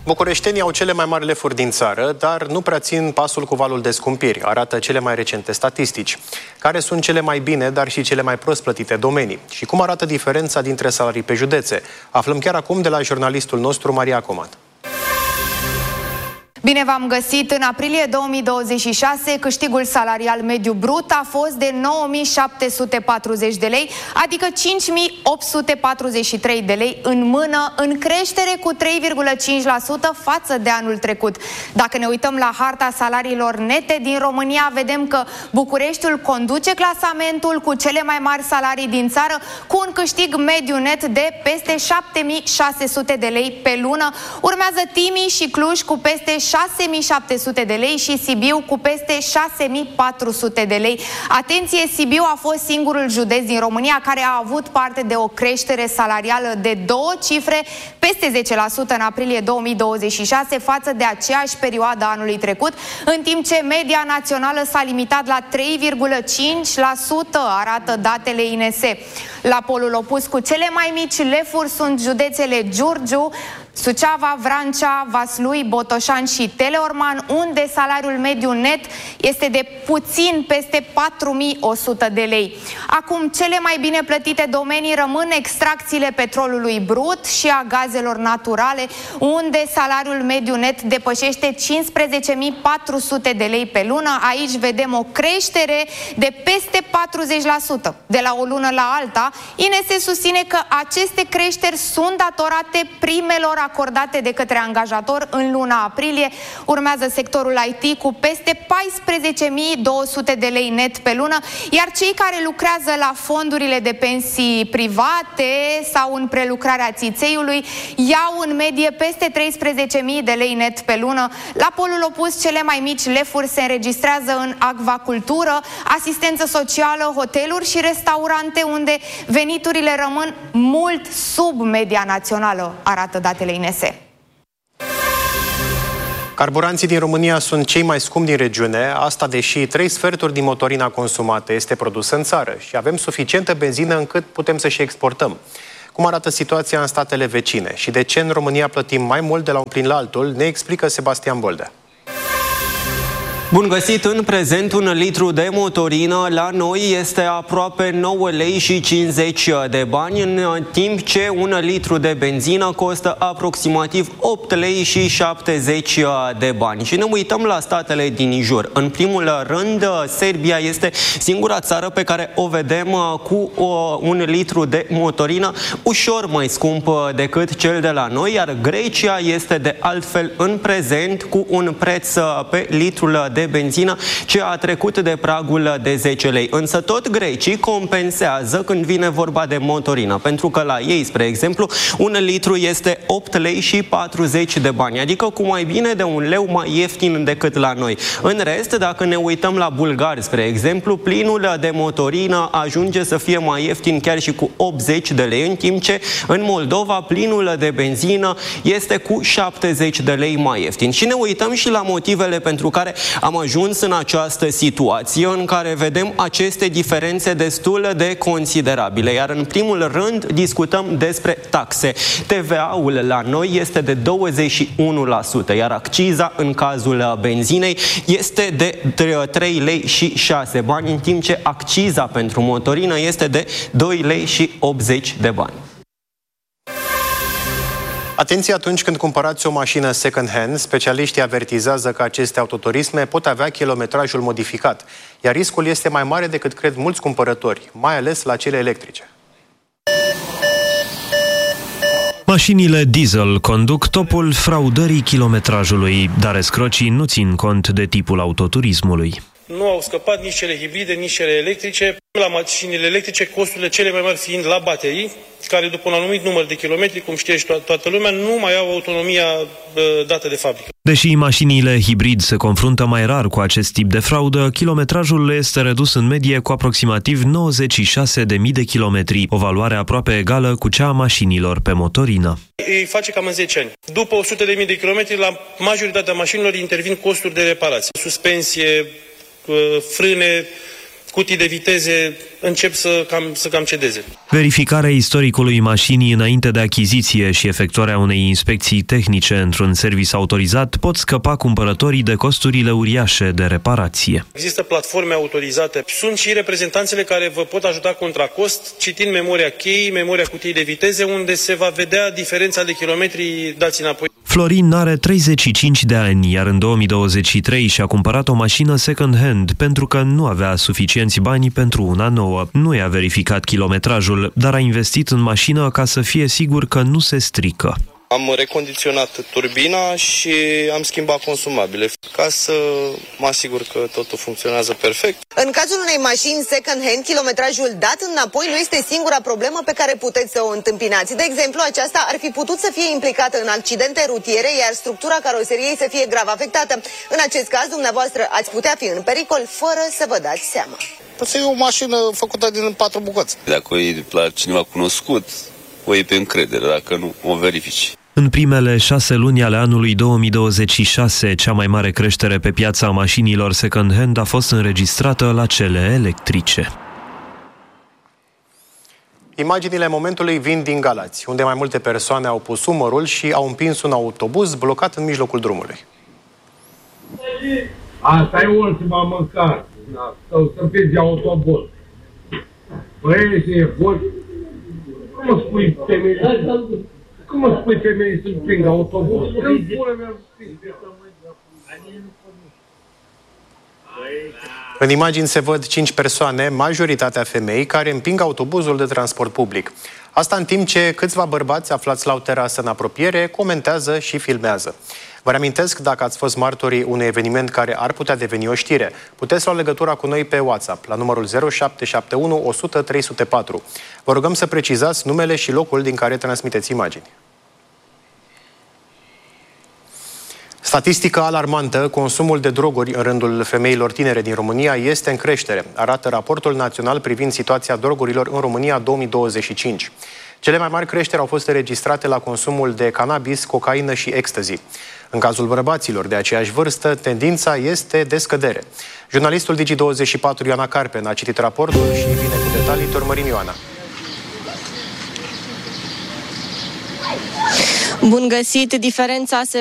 Bucureștenii au cele mai mari lefuri din țară, dar nu prea țin pasul cu valul de scumpiri, arată cele mai recente statistici. Care sunt cele mai bine, dar și cele mai prost plătite domenii? Și cum arată diferența dintre salarii pe județe? Aflăm chiar acum de la jurnalistul nostru, Maria Comat. Bine v-am găsit! În aprilie 2026, câștigul salarial mediu brut a fost de 9.740 de lei, adică 5.843 de lei în mână, în creștere cu 3,5% față de anul trecut. Dacă ne uităm la harta salariilor nete din România, vedem că Bucureștiul conduce clasamentul cu cele mai mari salarii din țară, cu un câștig mediu net de peste 7.600 de lei pe lună. Urmează Timiș și Cluj cu peste 6.700 de lei și Sibiu cu peste 6.400 de lei. Atenție, Sibiu a fost singurul județ din România care a avut parte de o creștere salarială de 2 cifre, peste 10% în aprilie 2026 față de aceeași perioadă anului trecut, în timp ce media națională s-a limitat la 3,5%, arată datele INS. La polul opus, cu cele mai mici lefuri sunt județele Giurgiu, Suceava, Vrancea, Vaslui, Botoșani și Teleorman, unde salariul mediu net este de puțin peste 4.100 de lei. Acum, cele mai bine plătite domenii rămân extracțiile petrolului brut și a gazelor naturale, unde salariul mediu net depășește 15.400 de lei pe lună. Aici vedem o creștere de peste 40%. De la o lună la alta, INS susține că aceste creșteri sunt datorate primelor acordate de către angajator în luna aprilie. Urmează sectorul IT cu peste 14.200 de lei net pe lună, iar cei care lucrează la fondurile de pensii private sau în prelucrarea țițeiului iau în medie peste 13.000 de lei net pe lună. La polul opus, cele mai mici lefuri se înregistrează în acvacultură, asistență socială, hoteluri și restaurante, unde veniturile rămân mult sub media națională, arată datele INS. Carburanții din România sunt cei mai scumpi din regiune, asta deși 3 sferturi din motorina consumată este produsă în țară și avem suficientă benzină încât putem să și exportăm. Cum arată situația în statele vecine și de ce în România plătim mai mult de la un plin la altul, ne explică Sebastian Boldea. Bun găsit! În prezent, 1 litru de motorină la noi este aproape 9 lei și 50 de bani, în timp ce 1 litru de benzină costă aproximativ 8 lei și 70 de bani. Și ne uităm la statele din jur. În primul rând, Serbia este singura țară pe care o vedem cu 1 litru de motorină ușor mai scump decât cel de la noi, iar Grecia este de altfel în prezent cu un preț pe litrul de benzină ce a trecut de pragul de 10 lei. Însă tot grecii compensează când vine vorba de motorină, pentru că la ei, spre exemplu, 1 litru este 8 lei și 40 de bani, adică cu mai bine de 1 leu mai ieftin decât la noi. În rest, dacă ne uităm la bulgari, spre exemplu, plinul de motorină ajunge să fie mai ieftin chiar și cu 80 de lei, în timp ce în Moldova plinul de benzină este cu 70 de lei mai ieftin. Și ne uităm și la motivele pentru care am ajuns în această situație în care vedem aceste diferențe destul de considerabile. Iar în primul rând discutăm despre taxe. TVA-ul la noi este de 21%, iar acciza în cazul benzinei este de 3 lei și 6 bani, în timp ce acciza pentru motorină este de 2 lei și 80 de bani. Atenție atunci când cumpărați o mașină second-hand, specialiștii avertizează că aceste autoturisme pot avea kilometrajul modificat, iar riscul este mai mare decât cred mulți cumpărători, mai ales la cele electrice. Mașinile diesel conduc topul fraudării kilometrajului, dar escrocii nu țin cont de tipul autoturismului. Nu au scăpat nici cele hibride, nici cele electrice. La mașinile electrice, costurile cele mai mari fiind la baterii, care după un anumit număr de kilometri, cum știe și toată lumea, nu mai au autonomia dată de fabrică. Deși mașinile hibrid se confruntă mai rar cu acest tip de fraudă, kilometrajul este redus în medie cu aproximativ 96.000 de kilometri, o valoare aproape egală cu cea a mașinilor pe motorină. Îi face cam în 10 ani. După 100.000 de kilometri, la majoritatea mașinilor intervin costuri de reparație. Suspensie, frâne cutii de viteze încep să cam cedeze. Verificarea istoricului mașinii înainte de achiziție și efectuarea unei inspecții tehnice într-un serviciu autorizat pot scăpa cumpărătorii de costurile uriașe de reparație. Există platforme autorizate. Sunt și reprezentanțele care vă pot ajuta contra cost, citind memoria cheii, memoria cutiei de viteze, unde se va vedea diferența de kilometri dați înapoi. Florin are 35 de ani, iar în 2023 și-a cumpărat o mașină second-hand pentru că nu avea suficienți bani pentru una nouă. Nu i-a verificat kilometrajul, dar a investit în mașină ca să fie sigur că nu se strică. Am recondiționat turbina și am schimbat consumabile ca să mă asigur că totul funcționează perfect. În cazul unei mașini second-hand, kilometrajul dat înapoi nu este singura problemă pe care puteți să o întâmpinați. De exemplu, aceasta ar fi putut să fie implicată în accidente rutiere, iar structura caroseriei să fie grav afectată. În acest caz, dumneavoastră ați putea fi în pericol fără să vă dați seama. Să e o mașină făcută din 4 bucăți. Dacă o iei la cineva cunoscut, o iei pe încredere, dacă nu, o verifici. În primele 6 luni ale anului 2026, cea mai mare creștere pe piața mașinilor second-hand a fost înregistrată la cele electrice. Imaginile momentului vin din Galați, unde mai multe persoane au pus umărul și au împins un autobuz blocat în mijlocul drumului. Asta e ultima mâncare, să împingi autobuz. Băi, e bun. Cum spui femeii să împingă autobuz? În imagini se văd 5 persoane, majoritatea femei, care împing autobuzul de transport public. Asta în timp ce câțiva bărbați aflați la o terasă în apropiere comentează și filmează. Vă reamintesc, dacă ați fost martorii unui eveniment care ar putea deveni o știre, puteți lua legătura cu noi pe WhatsApp la numărul 0771 100 304. Vă rugăm să precizați numele și locul din care transmiteți imagini. Statistică alarmantă, consumul de droguri în rândul femeilor tinere din România este în creștere, arată raportul național privind situația drogurilor în România 2025. Cele mai mari creșteri au fost înregistrate la consumul de cannabis, cocaină și ecstasy. În cazul bărbaților de aceeași vârstă, tendința este de scădere. Jurnalistul Digi24 Ioana Carpen a citit raportul și vine cu detalii. Te urmărim, Ioana. Bun găsit! Diferența se